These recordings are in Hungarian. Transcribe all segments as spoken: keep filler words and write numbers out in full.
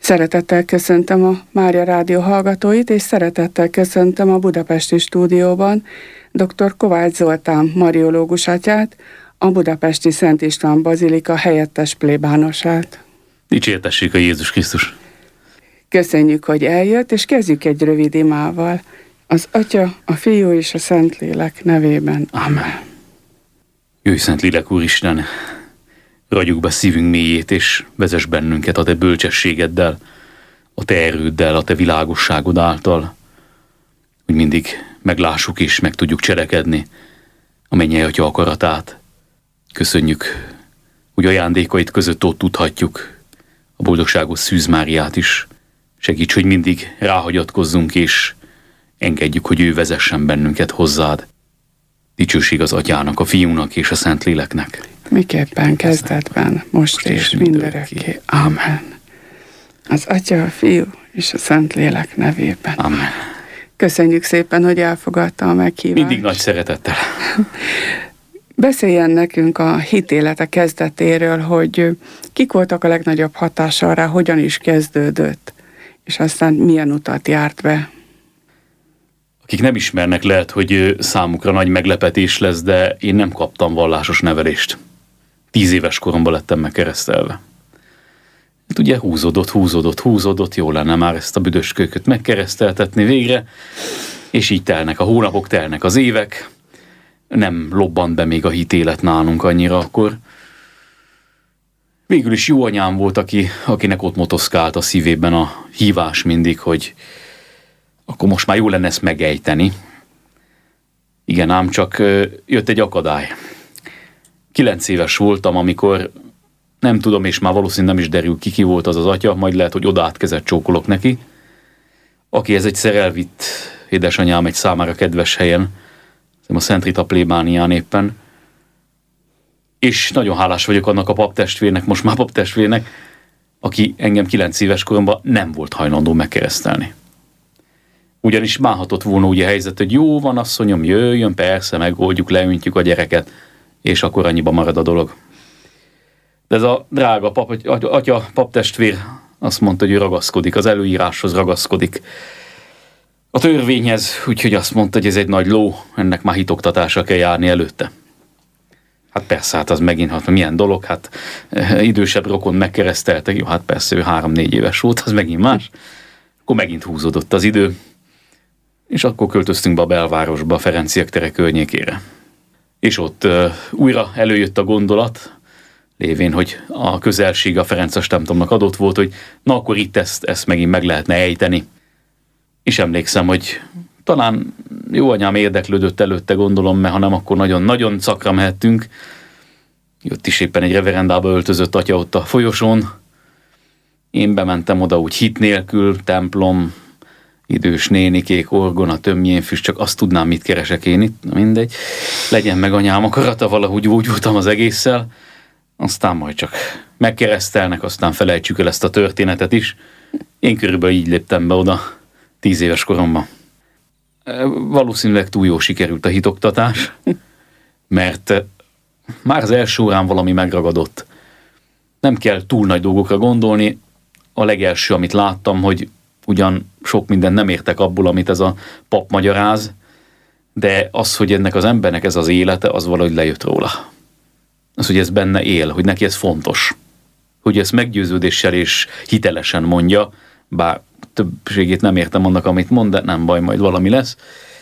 Szeretettel köszöntöm a Mária Rádió hallgatóit, és szeretettel köszöntöm a budapesti stúdióban dr. Kovács Zoltán mariológus atyát, a budapesti Szent István Bazilika helyettes plébánosát. Dicsértessék a Jézus Krisztus! Köszönjük, hogy eljött, és kezdjük egy rövid imával. Az Atya, a Fiú és a Szentlélek nevében. Amen. Jöjj, Szentlélek Úristen, ragyog be szívünk mélyét, és vezess bennünket a te bölcsességeddel, a te erőddel, a te világosságod által, hogy mindig meglássuk és meg tudjuk cselekedni a mennyei Atya akaratát. Köszönjük, hogy ajándékait között ott tudhatjuk a boldogságos Szűz Máriát is. Segíts, hogy mindig ráhagyatkozzunk, és engedjük, hogy ő vezessen bennünket hozzád. Dicsőség az Atyának, a Fiúnak és a Szentléleknek. Miképpen kezdetben, most, most és mindörökké. Amen. Az Atya, a Fiú és a Szentlélek nevében. Amen. Köszönjük szépen, hogy elfogadta a meghívást. Mindig nagy szeretettel. Beszéljen nekünk a hitélete kezdetéről, hogy kik voltak a legnagyobb hatással rá, hogyan is kezdődött, és aztán milyen utat járt be. Akik nem ismernek, lehet, hogy számukra nagy meglepetés lesz, de én nem kaptam vallásos nevelést. Tíz éves koromban lettem megkeresztelve. Hát ugye húzódott, húzódott, húzódott, jó lenne már ezt a büdös kölyköt megkereszteltetni végre, és így telnek a hónapok, telnek az évek. Nem lobbant be még a hitélet nálunk annyira akkor. Végül is jó anyám volt, aki, akinek ott motoszkált a szívében a hívás mindig, hogy akkor most már jó lenne ezt megejteni. Igen, ám csak jött egy akadály. Kilenc éves voltam, amikor nem tudom, és már valószínűleg nem is derül ki, ki volt az az atya, majd lehet, hogy oda átkezett csókolok neki, aki ez egyszer elvitt édesanyám egy számára kedves helyen, a Szent Rita plébánián éppen, és nagyon hálás vagyok annak a paptestvérnek, most már paptestvérnek, aki engem kilenc éves koromban nem volt hajlandó megkeresztelni. Ugyanis bánhatott volna úgy a helyzet, hogy jó van, asszonyom, jöjjön, persze, megoldjuk, leüntjük a gyereket, és akkor annyiba marad a dolog. De ez a drága pap, atya, paptestvér azt mondta, hogy ő ragaszkodik, az előíráshoz ragaszkodik. A törvényhez, úgyhogy azt mondta, hogy ez egy nagy ló, ennek már hitoktatásra kell járni előtte. Hát persze, hát az megint, hát milyen dolog, hát e, idősebb rokon megkereszteltek, jó, hát persze ő három-négy éves volt, az megint más. Akkor megint húzódott az idő, és akkor költöztünk be a belvárosba, a Ferenciek tere környékére. És ott e, újra előjött a gondolat, lévén, hogy a közelség a Ferences templomnak adott volt, hogy na akkor itt ezt, ezt megint meg lehetne ejteni. És emlékszem, hogy talán jó anyám érdeklődött előtte, gondolom, mert ha nem, akkor nagyon-nagyon szakra mehettünk. Jött is éppen egy reverendába öltözött atya ott a folyosón. Én bementem oda úgy hit nélkül, templom, idős nénikék, orgona, tömjén füst, csak azt tudnám, mit keresek én itt, na mindegy. Legyen meg anyám akarata, valahogy úgy voltam az egésszel. Aztán majd csak megkeresztelnek, aztán felejtsük el ezt a történetet is. Én körülbelül így léptem be oda tíz éves koromban. Valószínűleg túl jó sikerült a hitoktatás, mert már az első órán valami megragadott. Nem kell túl nagy dolgokra gondolni. A legelső, amit láttam, hogy ugyan sok mindent nem értek abból, amit ez a pap magyaráz, de az, hogy ennek az embernek ez az élete, az valahogy lejött róla. Az, hogy ez benne él, hogy neki ez fontos. Hogy ezt meggyőződéssel és hitelesen mondja, bár többségét nem értem annak, amit mond, de nem baj, majd valami lesz.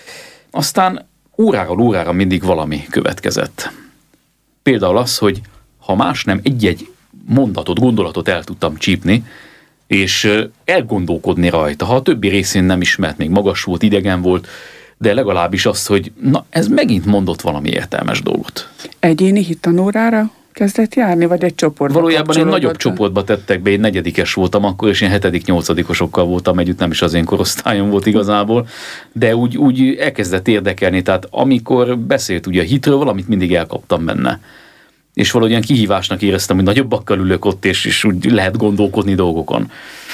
Aztán óráról órára mindig valami következett. Például az, hogy ha más nem, egy-egy mondatot, gondolatot el tudtam csípni, és elgondolkodni rajta. Ha a többi részén nem ismert, még magas volt, idegen volt, de legalábbis azt, hogy na, ez megint mondott valami értelmes dolgot. Egyéni hittanórára kezdett járni, vagy egy csoportba? Valójában egy nagyobb csoportba tettek be, én negyedikes voltam akkor, és én hetedik-nyolcadikosokkal voltam együtt, nem is az én korosztályom volt igazából, de úgy, úgy elkezdett érdekelni, tehát amikor beszélt ugye a hitről, valamit mindig elkaptam benne. És valahogyan kihívásnak éreztem, hogy nagyobbakkal ülök ott, és, és úgy lehet gondolkodni dolgokon.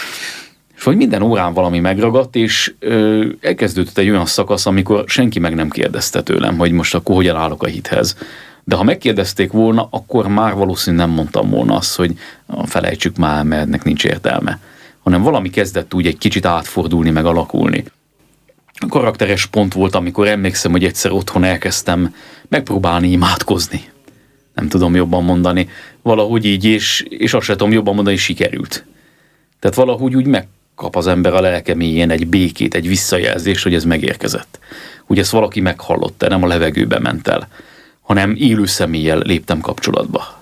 És hogy minden órán valami megragadt, és ö, elkezdődött egy olyan szakasz, amikor senki meg nem kérdezte tőlem, hogy most akkor hogyan állok a hithez. De ha megkérdezték volna, akkor már valószínűleg nem mondtam volna azt, hogy felejtsük már, mert ennek nincs értelme. hanem valami kezdett úgy egy kicsit átfordulni, meg alakulni. Karakteres pont volt, amikor emlékszem, hogy egyszer otthon elkezdtem megpróbálni imádkozni. Nem tudom jobban mondani. Valahogy így, és, és azt sem tudom jobban mondani, sikerült. Tehát valahogy úgy megkap az ember a lelke mélyén egy békét, egy visszajelzést, hogy ez megérkezett. Hogy ezt valaki meghallotta, nem a levegőbe ment el, hanem élő személlyel léptem kapcsolatba.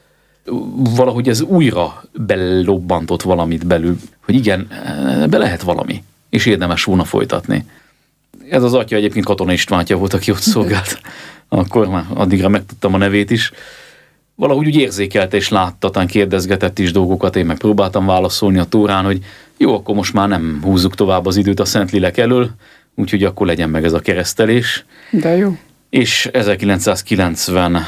Valahogy ez újra belobbantott valamit belül, hogy igen, be lehet valami, és érdemes volna folytatni. Ez az atya egyébként Katona Istvántja volt, aki ott szolgált. Akkor már addigra megtudtam a nevét is. Valahogy úgy érzékelte és látta, talán kérdezgetett is dolgokat, én meg próbáltam válaszolni a Tórán, hogy jó, akkor most már nem húzzuk tovább az időt a Szentlélek elől, úgyhogy akkor legyen meg ez a keresztelés. De jó. És ezerkilencszázkilencven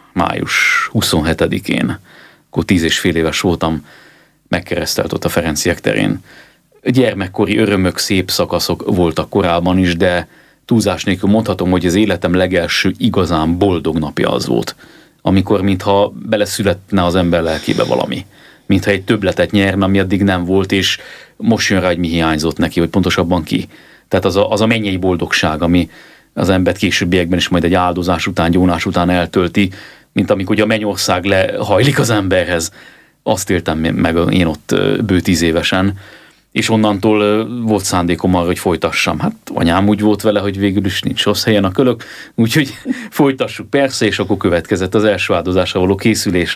május huszonhetedikén, akkor tíz és fél éves voltam, megkeresztelt ott a Ferenciek terén. Gyermekkori örömök, szép szakaszok voltak korábban is, de túlzás nélkül mondhatom, hogy az életem legelső igazán boldog napja az volt, amikor mintha beleszületne az ember lelkébe valami. Mintha egy többletet nyerne, ami addig nem volt, és most jön rá, hogy mi hiányzott neki, vagy pontosabban ki. Tehát az a, az a mennyei boldogság, ami az embert későbbiekben is majd egy áldozás után, gyónás után eltölti, mint amikor a mennyország lehajlik az emberhez. Azt éltem meg én ott bő tíz évesen, és onnantól volt szándékom arra, hogy folytassam. Hát anyám úgy volt vele, hogy végül is nincs rossz helyen a kölök, úgyhogy folytassuk persze, és akkor következett az első áldozásra való készülés.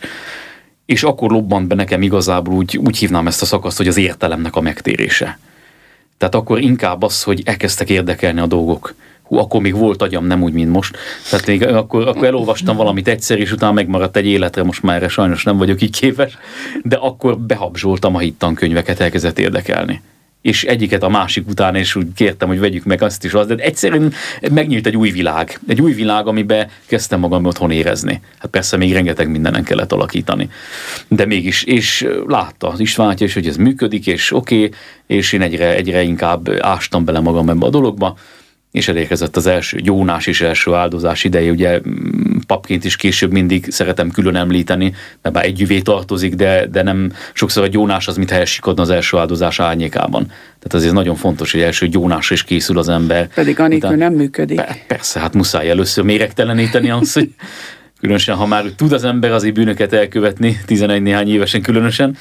És akkor lobbant be nekem igazából, úgy, úgy hívnám ezt a szakaszt, hogy az értelemnek a megtérése. Tehát akkor inkább az, hogy elkezdtek érdekelni a dolgok. Hú, akkor még volt agyam, nem úgy, mint most. Tehát még akkor, akkor elolvastam valamit egyszer, és utána megmaradt egy életre, most már erre sajnos nem vagyok így képes, de akkor behabzsoltam a hittankönyveket, elkezdett érdekelni. És egyiket a másik után, és úgy kértem, hogy vegyük meg azt is, azt, de egyszerűen megnyílt egy új világ. Egy új világ, amiben kezdtem magam otthon érezni. Hát persze még rengeteg mindenen kellett alakítani. De mégis, és látta az Istvántja is, hogy ez működik, és oké, okay, és én egyre, egyre inkább ástam bele magam ebbe a dologba, és elérkezett az első gyónás és első áldozás ideje, ugye papként is később mindig szeretem külön említeni, mert bár együvé tartozik, de, de nem sokszor a gyónás az, mintha elsikadna az első áldozás árnyékában. Tehát azért nagyon fontos, hogy első gyónásra is készül az ember. Pedig anélkül Után, nem működik. Pe- persze, hát muszáj először méregteleníteni azt, hogy különösen, ha már tud az ember azért bűnöket elkövetni, tizenegy néhány évesen különösen.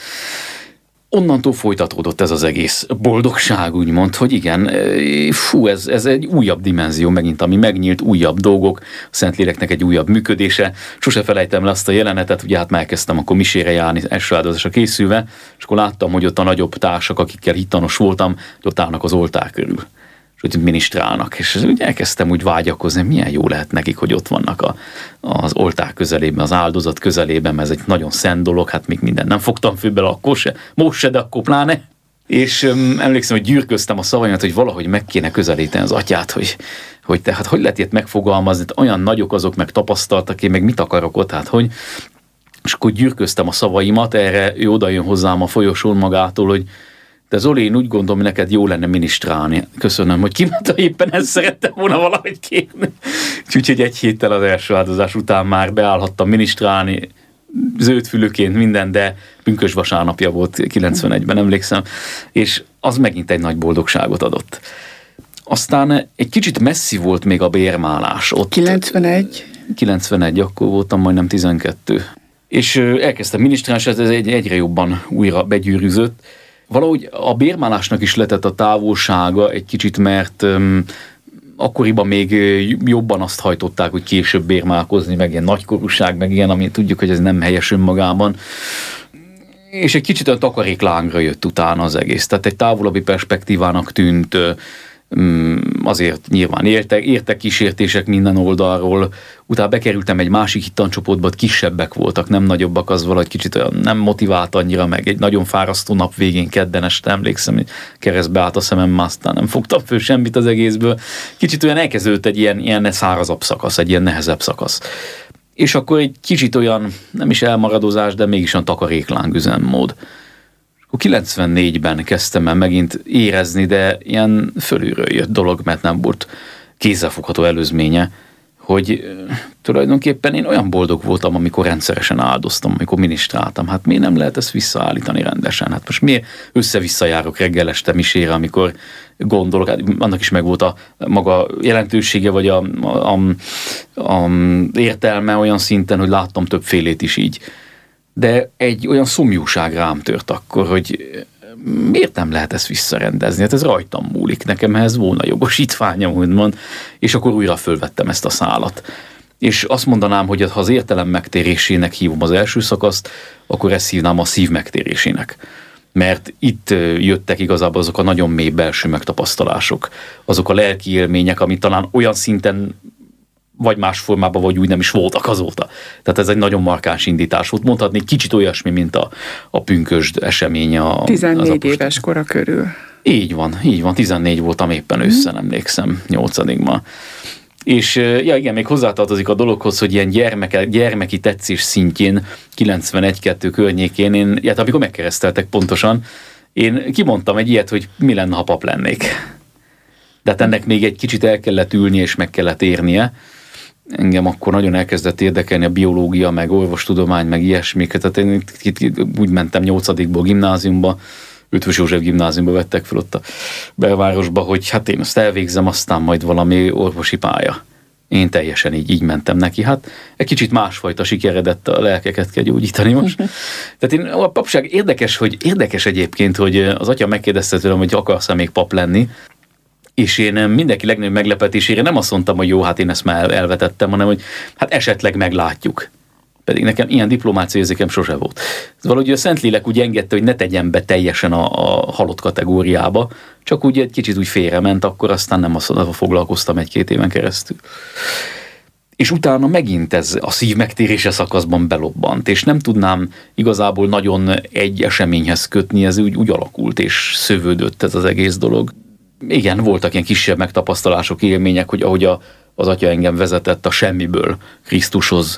Onnantól folytatódott ez az egész boldogság, úgymond, hogy igen, fú, ez, ez egy újabb dimenzió megint, ami megnyílt, újabb dolgok, a Szentléleknek egy újabb működése. Sose felejtem le azt a jelenetet, ugye hát már elkezdtem akkor misére járni, első áldozásra készülve, és akkor láttam, hogy ott a nagyobb társak, akikkel hittanos voltam, ott állnak az oltár körül, és hogy minisztrálnak, és ugye elkezdtem úgy vágyakozni, milyen jó lehet nekik, hogy ott vannak a, az oltár közelében, az áldozat közelében, mert ez egy nagyon szent dolog, hát még minden nem fogtam fő bele, akkor se, most se, de akkor pláne. És um, emlékszem, hogy gyűrköztem a szavaimat, hogy valahogy meg kéne közelíteni az atyát, hogy, hogy tehát hogy lehet ilyet megfogalmazni, olyan nagyok azok, meg tapasztaltak, én meg mit akarok ott, hát hogy, és akkor gyűrköztem a szavaimat, erre ő oda jön hozzám a folyosón magától, hogy de Zoli, én úgy gondolom, hogy neked jó lenne minisztrálni. Köszönöm, hogy kimondta, éppen ezt szerettem volna valahogy kérni. Úgyhogy egy héttel az első áldozás után már beállhattam minisztrálni, zöldfülőként minden, de pünkösd vasárnapja volt kilencvenegyben, emlékszem, és az megint egy nagy boldogságot adott. Aztán egy kicsit messzi volt még a bérmálás. Ott kilencvenegy? kilencvenegy, akkor voltam majdnem tizenkettő. És elkezdtem minisztrálni, és ez egyre jobban újra begyűrűzött. Valahogy a bérmálásnak is letett a távolsága egy kicsit, mert um, akkoriban még jobban azt hajtották, hogy később bérmálkozni, meg ilyen nagykorúság, meg ilyen, ami tudjuk, hogy ez nem helyes önmagában. És egy kicsit a takaréklángra jött utána az egész. Tehát egy távolabbi perspektívának tűnt, azért nyilván értek, értek kísértések minden oldalról, utána bekerültem egy másik hittancsoportba, kisebbek voltak, nem nagyobbak, az valahogy kicsit olyan nem motivált annyira, meg egy nagyon fárasztó nap végén kedden este emlékszem, hogy keresztbe állt a szemem, aztán nem fogtam föl semmit az egészből. Kicsit olyan elkezdődött egy ilyen, ilyen szárazabb szakasz, egy ilyen nehezebb szakasz. És akkor egy kicsit olyan, nem is elmaradozás, de mégis olyan takarékláng üzemmód. Akkor kilencvennégyben kezdtem el megint érezni, de ilyen fölülről jött dolog, mert nem volt kézzelfogható előzménye, hogy tulajdonképpen én olyan boldog voltam, amikor rendszeresen áldoztam, amikor minisztráltam. Hát miért nem lehet ezt visszaállítani rendesen? Hát most miért össze-vissza járok reggel este misére, amikor gondolok, hát annak is meg volt a maga jelentősége, vagy a, a, a, a értelme olyan szinten, hogy láttam többfélét is így. De egy olyan szomjúság rám tört akkor, hogy miért nem lehet ezt visszarendezni? Hát ez rajtam múlik, nekem ehhez volna jogosítványom, úgymond, és akkor újra fölvettem ezt a szálat. És azt mondanám, hogy ha az értelem megtérésének hívom az első szakaszt, akkor ezt hívnám a szív megtérésének. Mert itt jöttek igazából azok a nagyon mély belső megtapasztalások, azok a lelki élmények, amit talán olyan szinten vagy más formában, vagy úgy nem is voltak azóta. Tehát ez egy nagyon markáns indítás volt. Mondhatni kicsit olyasmi, mint a, a pünkösd eseménye. A, tizennégy éves kora körül. Így van, így van. tizennégy voltam éppen össze, emlékszem, nyolcadikban. És ja igen, még hozzátartozik a dologhoz, hogy ilyen gyermeke, gyermeki tetszés szintjén kilencvenegy-kettő környékén, én, hát amikor megkereszteltek pontosan, én kimondtam egy ilyet, hogy mi lenne, ha pap lennék. De hát ennek még egy kicsit el kellett ülni, és meg kellett érnie. Engem akkor nagyon elkezdett érdekelni a biológia, meg orvostudomány, meg ilyesmik. Tehát én úgy mentem nyolcadikból gimnáziumba, Ötvös József gimnáziumba vettek fel ott a belvárosba, hogy hát én azt elvégzem, aztán majd valami orvosi pálya. Én teljesen így, így mentem neki. Hát egy kicsit másfajta sikeredett, a lelkeket kell gyógyítani most. Tehát én, a papság érdekes, hogy érdekes egyébként, hogy az atya megkérdezte tőlem, hogy akarsz-e még pap lenni, és én mindenki legnagyobb meglepetésére nem azt mondtam, hogy jó, hát én ezt már elvetettem, hanem hogy hát esetleg meglátjuk. Pedig nekem ilyen diplomáciai érzékem sose volt. Valahogy a Szentlélek úgy engedte, hogy ne tegyen be teljesen a, a halott kategóriába, csak úgy egy kicsit úgy félrement, akkor aztán nem azt foglalkoztam egy-két éven keresztül. És utána megint ez a szív megtérése szakaszban belobbant, és nem tudnám igazából nagyon egy eseményhez kötni, ez úgy, úgy alakult, és szövődött ez az egész dolog. Igen, voltak ilyen kisebb megtapasztalások, élmények, hogy ahogy a, az atya engem vezetett a semmiből Krisztushoz,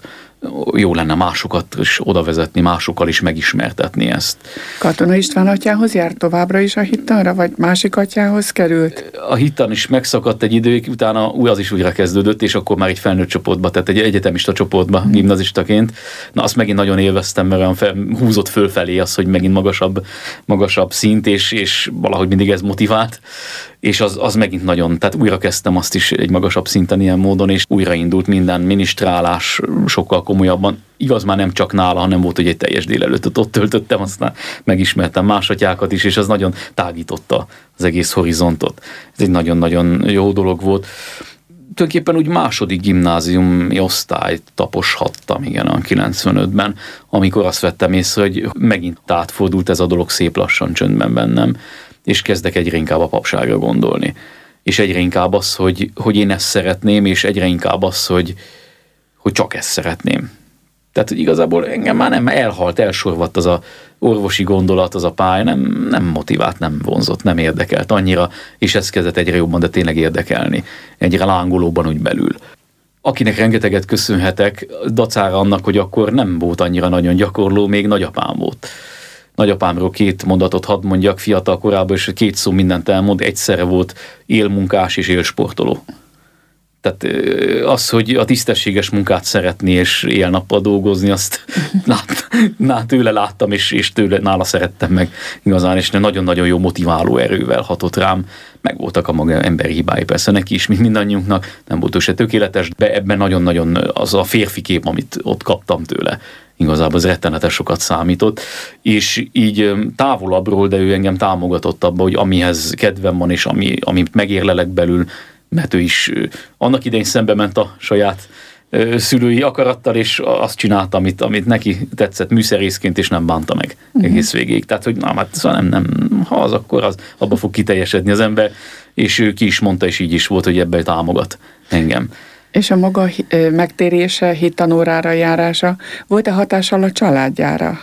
jó lenne másokat is oda vezetni, másokkal is megismertetni ezt. Katona István atyához járt továbbra is a hittanra, vagy másik atyához került? A hittan is megszakadt egy időig, utána új az is újra kezdődött, és akkor már egy felnőtt csoportba, tehát egy egyetemista csoportba, hmm. gimnazistaként. Na azt megint nagyon élveztem, mert olyan fel, húzott fölfelé az, hogy megint magasabb, magasabb szint, és, és valahogy mindig ez motivált. És az, az megint nagyon, tehát újra kezdtem azt is egy magasabb szinten ilyen módon, és újraindult minden minisztrálás sokkal komolyabban. Igaz, már nem csak nála, hanem volt, hogy egy teljes délelőttöt ott töltöttem, aztán megismertem más atyákat is, és az nagyon tágította az egész horizontot. Ez egy nagyon-nagyon jó dolog volt. Tulajdonképpen úgy második gimnáziumi osztályt taposhattam, igen, a kilencvenötben, amikor azt vettem észre, hogy megint átfordult ez a dolog szép lassan csöndben bennem, és kezdek egyre inkább a papságra gondolni. És egyre inkább az, hogy, hogy én ezt szeretném, és egyre inkább az, hogy, hogy csak ezt szeretném. Tehát, hogy igazából engem már nem elhalt, elsorvadt az a orvosi gondolat, az a pálya, nem, nem motivált, nem vonzott, nem érdekelt annyira, és ez kezdett egyre jobban, de tényleg érdekelni. Egyre lángolóban úgy belül. Akinek rengeteget köszönhetek, dacára annak, hogy akkor nem volt annyira nagyon gyakorló, még nagyapám volt. Nagyapámról két mondatot hadd mondjak, fiatal korában, és két szó mindent elmond, egyszerre volt élmunkás és élsportoló. Tehát az, hogy a tisztességes munkát szeretni és éjjel-nappal dolgozni, azt lát, lát, tőle láttam, és, és tőle, nála szerettem meg igazán, és nagyon-nagyon jó motiváló erővel hatott rám. Meg voltak a maga emberi hibái, persze neki is, mint mindannyiunknak, nem volt ő se tökéletes, de ebben nagyon-nagyon az a férfi kép, amit ott kaptam tőle, igazából az rettenetes sokat számított, és így távolabbról, de ő engem támogatott abba, hogy amihez kedvem van, és ami, amit megérlelek belül, mert ő is annak idején szembe ment a saját szülői akarattal, és azt csinálta, amit, amit neki tetszett műszerészként, és nem bánta meg uh-huh. egész végéig. Tehát, hogy na, hát szóval nem, nem, ha az, akkor az, abba fog kiteljesedni az ember, és ő ki is mondta, és így is volt, hogy ebben támogat engem. És a maga megtérése, hittanórára járása volt-e hatással a családjára?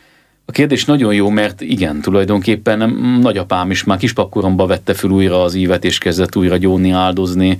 A kérdés nagyon jó, mert igen, tulajdonképpen nagyapám is már kispapkoromban vette föl újra az ívet, és kezdett újra gyónni, áldozni.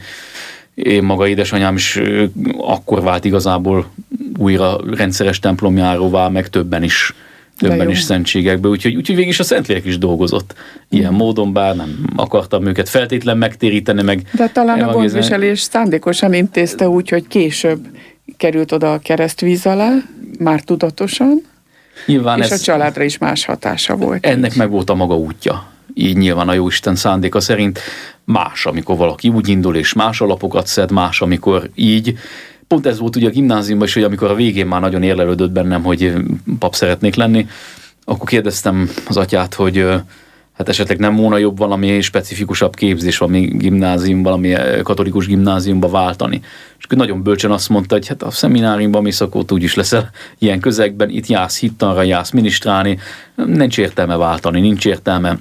Én maga édesanyám is akkor vált igazából újra rendszeres templomjáróvá, meg többen is többen is szentségekből, úgyhogy, úgyhogy végig is a Szentlélek is dolgozott ilyen mm. módon, bár nem akartam őket feltétlen megtéríteni, meg... De talán a gondviselés szándékosan intézte úgy, hogy később került oda a keresztvíz alá, már tudatosan, nyilván és ez, a családra is más hatása volt. Ennek így. Meg volt a maga útja. Így nyilván a Jóisten szándéka szerint más, amikor valaki úgy indul, és más alapokat szed, más, amikor így. Pont ez volt ugye a gimnáziumban is, hogy amikor a végén már nagyon érlelődött bennem, hogy pap szeretnék lenni, akkor kérdeztem az atyát, hogy hát esetleg nem volna jobb valami specifikusabb képzés, valami gimnázium, valami katolikus gimnáziumba váltani. És akkor nagyon bölcsen azt mondta, hogy hát a szemináriumban mész, akkor ott úgyis leszel ilyen közegben, itt jársz hittanra, jársz minisztrálni, nincs értelme váltani, nincs értelme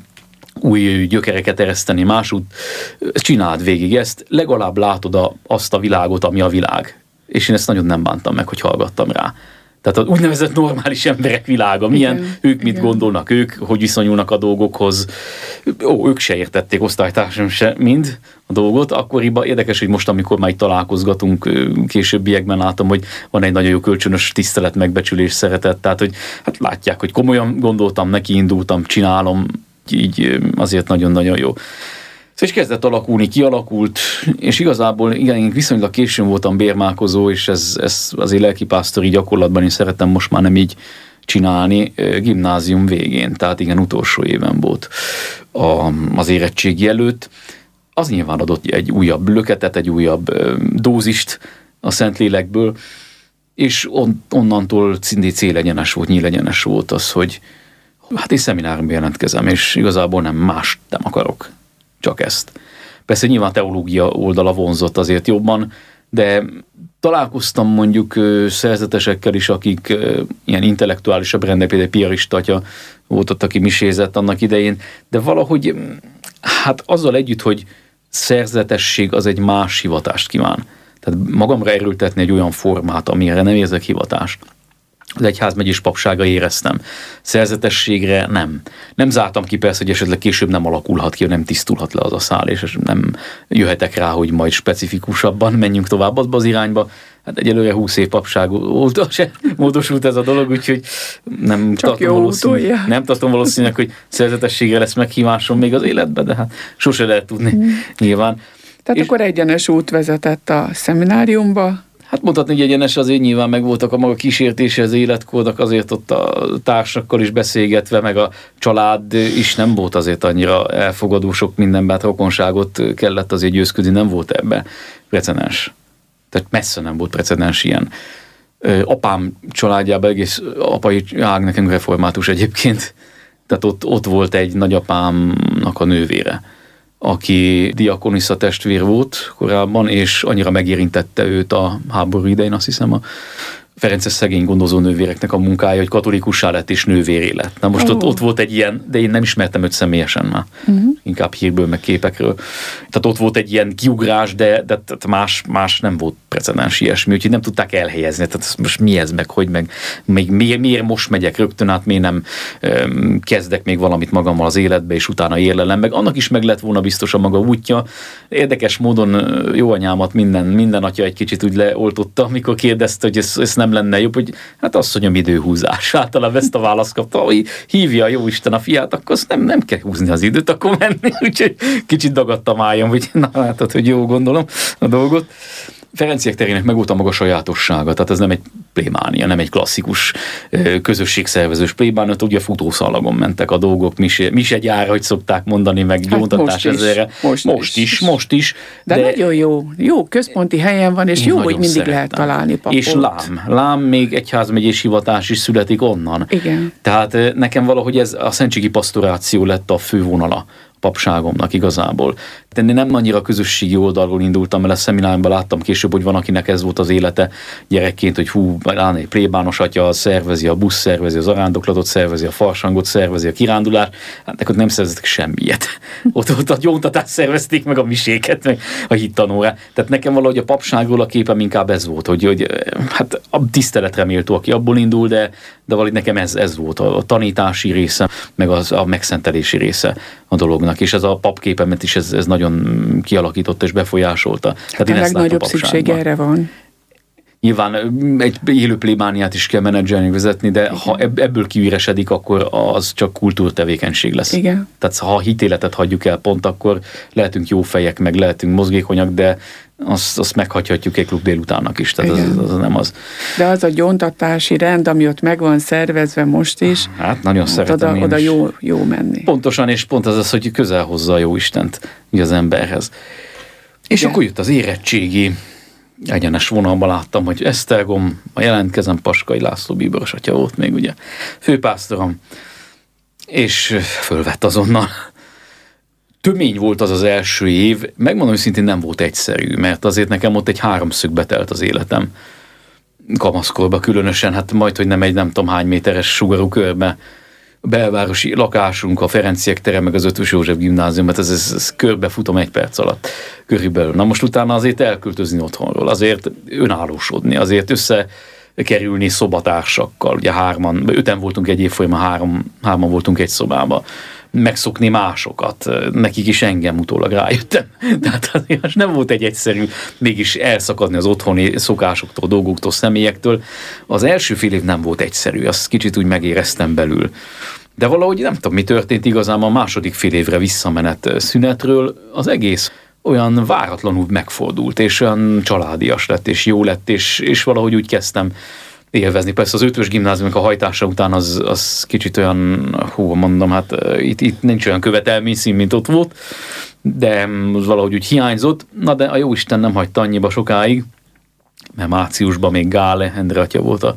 új gyökereket ereszteni másút, csináld végig ezt, legalább látod a, azt a világot, ami a világ. És én ezt nagyon nem bántam meg, hogy hallgattam rá. Tehát az úgynevezett normális emberek világa, milyen, igen, ők mit igen. gondolnak, ők hogy viszonyulnak a dolgokhoz. Ó, ők se értették, osztálytársam se mind a dolgot. Akkoriban érdekes, hogy most, amikor már itt találkozgatunk, későbbiekben látom, hogy van egy nagyon jó kölcsönös tisztelet, megbecsülés, szeretet. Tehát, hogy hát látják, hogy komolyan gondoltam, neki indultam, csinálom, így azért nagyon-nagyon jó. Szóval is kezdett alakulni, kialakult, és igazából igen, én viszonylag későn voltam bérmálkozó, és ez, ez azért lelkipásztori gyakorlatban is szeretem most már nem így csinálni, gimnázium végén, tehát igen, utolsó éven volt a, az érettségi előtt. Az nyilván adott egy újabb löketet, egy újabb dózist a Szentlélekből, és on, onnantól szintén célegyenes volt, nyílegyenes volt az, hogy hát én szemináriumba jelentkezem, és igazából nem más nem akarok. Csak ezt. Persze nyilván teológia oldala vonzott azért jobban, de találkoztam mondjuk szerzetesekkel is, akik ilyen intellektuálisabb rendek, például Piarista atya volt ott, aki misézett annak idején, de valahogy hát azzal együtt, hogy szerzetesség az egy más hivatást kíván. Tehát magamra erőltetni egy olyan formát, amire nem érzek hivatást. Az egyházmegyés papsága éreztem. Szerzetességre nem. Nem zártam ki persze, hogy esetleg később nem alakulhat ki, nem tisztulhat le az a szál, és nem jöhetek rá, hogy majd specifikusabban menjünk tovább abba az irányba. Hát egyelőre húsz év papság óta se módosult ez a dolog, úgyhogy nem tartom, valószínű, nem tartom valószínűleg, hogy szerzetességre lesz meghívásom még az életben, de hát sose lehet tudni mm. nyilván. Tehát és akkor egyenes út vezetett a szemináriumba. Hát mondhatni, hogy egyenes azért nyilván megvoltak a maga kísértése az életkornak, azért ott a társakkal is beszélgetve, meg a család is nem volt azért annyira elfogadó, sok mindenben, hát rokonságot kellett azért győzködni, nem volt ebben precedens. Tehát messze nem volt precedens ilyen. Apám családjában egész apai ág nekem református egyébként, tehát ott, ott volt egy nagyapámnak a nővére, aki diakonisza testvér volt korábban, és annyira megérintette őt a háború idején, azt hiszem, a ferences szegény gondozó nővéreknek a munkája, hogy katolikussá lett és nővéré lett. Na most oh. ott, ott volt egy ilyen, de én nem ismertem őt személyesen már, uh-huh. inkább hírből, meg képekről. Tehát ott volt egy ilyen kiugrás, de, de más, más nem volt precedens ilyesmi, úgyhogy nem tudták elhelyezni. Tehát most mi ez, meg hogy, meg még miért, miért most megyek rögtön át, miért nem um, kezdek még valamit magammal az életbe, és utána érlelem meg. Annak is meg lett volna biztos a maga útja. Érdekes módon jó anyámat minden, minden atya egy kicsit úgy leoltotta, amikor kérdezte, hogy ez, ez nem lenne jobb, hogy hát asszonyom, időhúzás. Általában ezt a választ kapta, hogy hívja a Jóisten a fiát, akkor azt nem, nem kell húzni az időt, akkor menni. Úgyhogy kicsit dagadtam álljam, hogy na látod, hogy jó gondolom a dolgot. Ferenciek terének meg volt a maga sajátossága, tehát ez nem egy plébánia, nem egy klasszikus közösségszervezős plébánia, ugye futószalagon mentek a dolgok, mise gyára, hogy szokták mondani, meg hát gyóntatás ezerre. Most, most is, most is. De, de nagyon jó, jó központi helyen van, és jó, hogy mindig szeretem. Lehet találni papot. És lám, lám még egyházmegyés hivatás is születik onnan. Igen. Tehát nekem valahogy ez a szentségi pasztoráció lett a fővonala papságomnak igazából. De én nem annyira közösségi oldalról indultam, mert a szemináriumban láttam később, hogy van, akinek ez volt az élete gyerekként, hogy hú, egy plébános atya szervezi a busz, szervezi az arándoklatot, szervezi a farsangot, szervezi a kirándulást, hát neked nem szerveztek semmiet. Ott, ott a gyóntatást szervezték, meg a miséket, meg a hittanórát. Tehát nekem valahogy a papságról a képem inkább ez volt, hogy, hogy hát a tiszteletre méltó, aki abból indul, de, de valahogy nekem ez, ez volt a, a tanítási része, meg az, a megszentelési része a dolognak, és ez a papképemet is ez, ez nagyon kialakította és befolyásolta. Hát a legnagyobb szükség erre van. Nyilván egy élő plébániát is kell menedzselni, vezetni, de igen. ha ebből kiüresedik, akkor az csak kultúrtevékenység lesz. Igen. Tehát ha a hitéletet hagyjuk el pont, akkor lehetünk jó fejek, meg lehetünk mozgékonyak, de azt, azt meghagyhatjuk egy klub délutánnak is, tehát az, az nem az. De az a gyóntatási rend, ami ott meg van szervezve most is, hát nagyon szeretem oda, oda jó, jó menni. Pontosan, és pont az az, hogy közel hozza a jóistent az emberhez. És igen. Akkor jött az érettségi, egyenes vonalban láttam, hogy Esztergom, a jelentkezem, Paskai László bíboros atya volt még ugye főpásztorom, és fölvett azonnal. Tömény volt az az első év, megmondom őszintén nem volt egyszerű, mert azért nekem ott egy háromszögbe telt az életem. Kamaszkorban különösen, hát majd, hogy nem egy nem tudom hány méteres sugarú körbe, a belvárosi lakásunk, a Ferenciek tere, meg az Ötvös József gimnázium, hát ez, ez, ez körbe futom egy perc alatt körülbelül. Na most utána azért elköltözni otthonról, azért önállósodni, azért összekerülni szobatársakkal, ugye hárman, öten voltunk egy évfolyamon, három, hárman voltunk egy szobában, megszokni másokat, nekik is engem utólag rájöttem. Tehát azért nem volt egy egyszerű, mégis elszakadni az otthoni szokásoktól, dolgoktól, személyektől. Az első fél év nem volt egyszerű, azt kicsit úgy megéreztem belül. De valahogy nem tudom, mi történt igazán a második fél évre visszamenet szünetről, az egész olyan váratlanul megfordult, és olyan családias lett, és jó lett, és, és valahogy úgy kezdtem élvezni. Persze az ötvös gimnáziumnak a hajtása után az, az kicsit olyan, hú, mondom, hát itt, itt nincs olyan követelményszín, mint ott volt, de valahogy úgy hiányzott. Na de a jóisten nem hagyta annyiba sokáig, mert márciusban még Gále Endre atya volt a,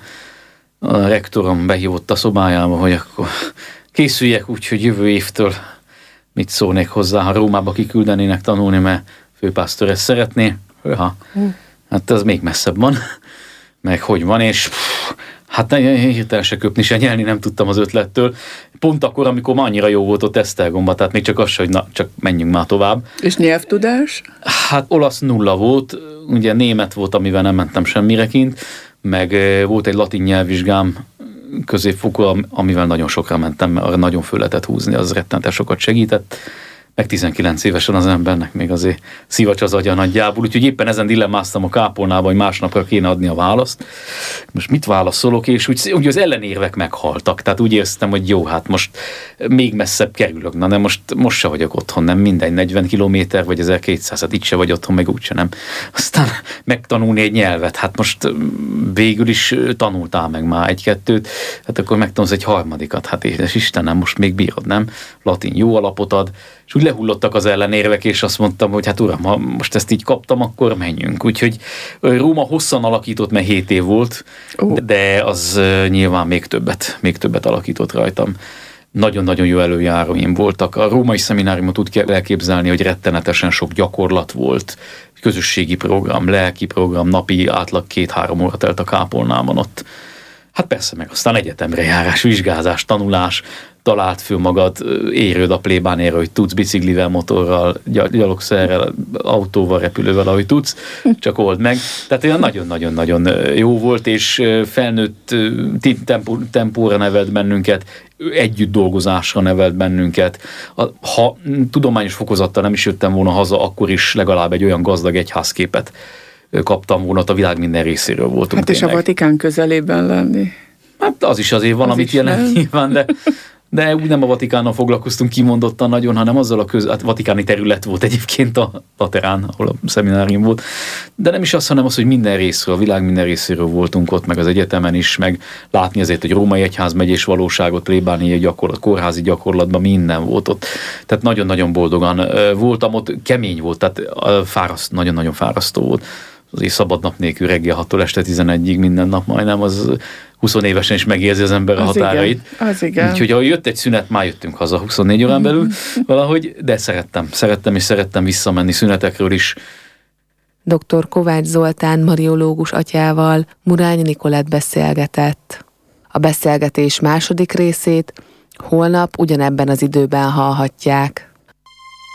a rektorom, behívott a szobájába, hogy akkor készüljek úgy, hogy jövő évtől mit szólnék hozzá, ha Rómába kiküldenének tanulni, mert főpásztor ezt szeretné. Hőha, hát ez még messzebb van. Meg hogy van, és pff, hát hirtelen se köpni, se nyelni nem tudtam az ötlettől. Pont akkor, amikor már annyira jó volt ott Esztergomban, tehát még csak az se, hogy na, csak menjünk már tovább. És nyelvtudás? Hát olasz nulla volt, ugye német volt, amivel nem mentem semmire kint, meg volt egy latin nyelvvizsgám középfokú, amivel nagyon sokra mentem, mert arra nagyon föl lehetett húzni, az rettentes sokat segített. Meg tizenkilenc évesen az embernek még azért szivacs az agya nagyjából, úgyhogy éppen ezen dilemmáztam a kápolnában, hogy másnapra kéne adni a választ. Most mit válaszolok, és úgy, úgy az ellenérvek meghaltak, tehát úgy éreztem, hogy jó, hát most még messzebb kerülök, na de most, most se vagyok otthon, nem mindegy, negyven kilométer vagy ezerkétszáz, hát itt se vagy otthon, meg úgyse nem. Aztán megtanulni egy nyelvet, hát most végül is tanultál meg már egy-kettőt, hát akkor megtanulsz egy harmadikat, hát édes Istenem, most még bírod, nem? Latin jó alapot ad, és úgy lehullottak az ellenérvek, és azt mondtam, hogy hát uram, ha most ezt így kaptam, akkor menjünk. Úgyhogy Róma hosszan alakított, mert hét év volt, uh. de az nyilván még többet, még többet alakított rajtam. Nagyon-nagyon jó előjáróim voltak. A római szemináriumot úgy kell elképzelni, hogy rettenetesen sok gyakorlat volt, közösségi program, lelki program, napi átlag két-három óra telt a kápolnában ott. Hát persze, meg aztán egyetemre járás, vizsgázás, tanulás, talált föl magad, érőd a plébánéra, hogy tudsz, biciklivel, motorral, gyalogszerrel, autóval, repülővel, ahogy tudsz, csak old meg. Tehát olyan nagyon-nagyon-nagyon jó volt, és felnőtt tempó, tempóra nevelt bennünket, együtt dolgozásra nevelt bennünket. Ha tudományos fokozattal nem is jöttem volna haza, akkor is legalább egy olyan gazdag egyházképet kaptam volna, a világ minden részéről voltunk. Hát és tényleg. A Vatikán közelében lenni. Hát az is azért valamit jelent nyilván, de, de úgy nem a Vatikánnal foglalkoztunk kimondottan nagyon, hanem azzal a köz, hát vatikáni terület volt egyébként a Laterán, ahol a szeminárium volt. De nem is az, hanem az, hogy minden részről, a világ minden részéről voltunk ott, meg az egyetemen is, meg látni azért, hogy római egyház megyés valóságot, plébániai gyakorlat, kórházi gyakorlatban minden volt ott. Tehát nagyon-nagyon boldogan voltam ott, kemény volt, tehát fáraszt, nagyon-nagyon fárasztó volt. Azért szabad nap nélkül reggel hattól este tizenegyig minden nap majdnem, az húsz évesen is megérzi az ember a az határait. Igen, az igen. Úgyhogy ha jött egy szünet, már jöttünk haza huszonnégy órán belül valahogy, de szerettem, szerettem és szerettem visszamenni szünetekről is. doktor Kovács Zoltán mariológus atyával Murányi Nikolett beszélgetett. A beszélgetés második részét holnap ugyanebben az időben hallhatják.